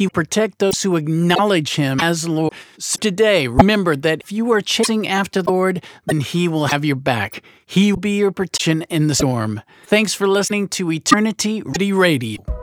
He will protect those who acknowledge Him as Lord. So today, remember that if you are chasing after the Lord, then He will have your back. He will be your protection in the storm. Thanks for listening to Eternity Ready Radio.